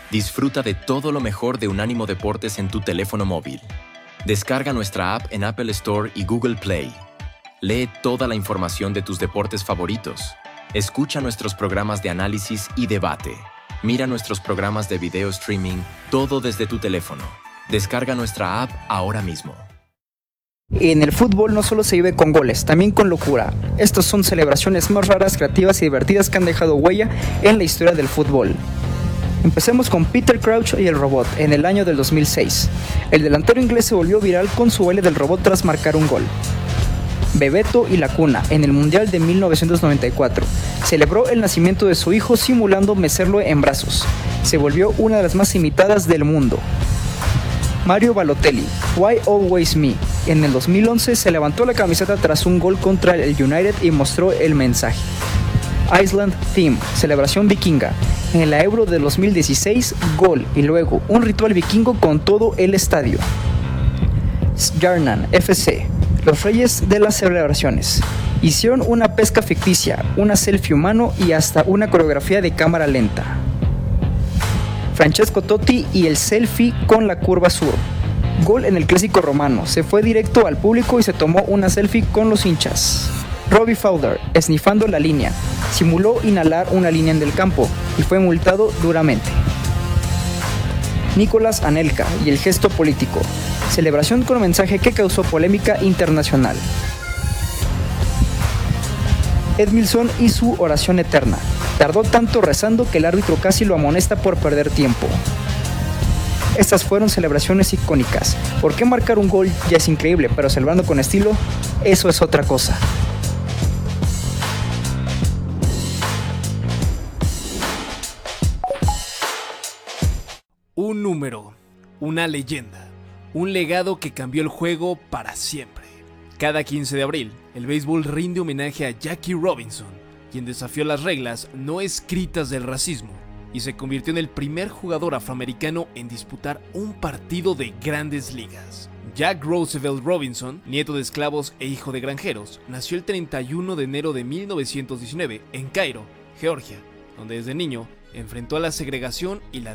Disfruta de todo lo mejor de Unánimo Deportes en tu teléfono móvil. Descarga nuestra app en Apple Store y Google Play. Lee toda la información de tus deportes favoritos. Escucha nuestros programas de análisis y debate. Mira nuestros programas de video streaming, todo desde tu teléfono. Descarga nuestra app ahora mismo. En el fútbol no solo se vive con goles, también con locura. Estas son celebraciones más raras, creativas y divertidas que han dejado huella en la historia del fútbol. Empecemos con Peter Crouch y el robot en el año del 2006. El delantero inglés se volvió viral con su baile del robot tras marcar un gol. Bebeto y la cuna en el Mundial de 1994. Celebró el nacimiento de su hijo simulando mecerlo en brazos. Se volvió una de las más imitadas del mundo. Mario Balotelli, Why Always Me. En el 2011 se levantó la camiseta tras un gol contra el United y mostró el mensaje. Iceland Theme, celebración vikinga. En la Euro de 2016, gol y luego un ritual vikingo con todo el estadio. Stjarnan FC, los reyes de las celebraciones. Hicieron una pesca ficticia, una selfie humano y hasta una coreografía de cámara lenta. Francesco Totti y el selfie con la curva sur. Gol en el clásico romano. Se fue directo al público y se tomó una selfie con los hinchas. Robbie Fowler, esnifando la línea. Simuló inhalar una línea en el campo y fue multado duramente. Nicolás Anelka y el gesto político. Celebración con mensaje que causó polémica internacional. Edmilson y su oración eterna. Tardó tanto rezando que el árbitro casi lo amonesta por perder tiempo. Estas fueron celebraciones icónicas. ¿Por qué marcar un gol ya es increíble, pero celebrando con estilo, eso es otra cosa? Un número, una leyenda, un legado que cambió el juego para siempre. Cada 15 de abril, el béisbol rinde homenaje a Jackie Robinson, quien desafió las reglas no escritas del racismo y se convirtió en el primer jugador afroamericano en disputar un partido de grandes ligas. Jack Roosevelt Robinson, nieto de esclavos e hijo de granjeros, nació el 31 de enero de 1919 en Cairo, Georgia, donde desde niño enfrentó a la segregación y la